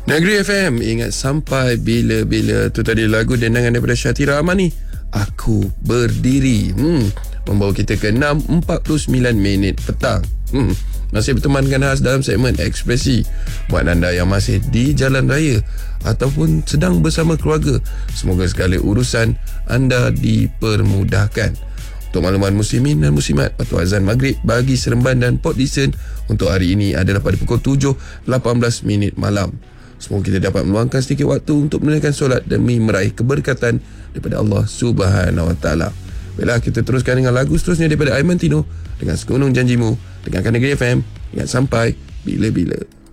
Negeri FM, ingat sampai bila-bila. Tu tadi lagu dendangan daripada Syatira Amani, Aku Berdiri. Membawa kita ke 6.49 petang. Masih bertemankan khas dalam segmen Ekspresi. Buat anda yang masih di jalan raya ataupun sedang bersama keluarga, semoga segala urusan anda dipermudahkan. Untuk makluman muslimin dan muslimat, waktu azan maghrib bagi Seremban dan Port Dickson untuk hari ini adalah pada pukul 7.18 malam. Semoga kita dapat meluangkan sedikit waktu untuk menunaikan solat demi meraih keberkatan daripada Allah Subhanahu Wa Taala. Baiklah, kita teruskan dengan lagu seterusnya daripada Aiman Tino dengan Segunung Janjimu. Dengarkan Negeri FM, ingat sampai bila-bila.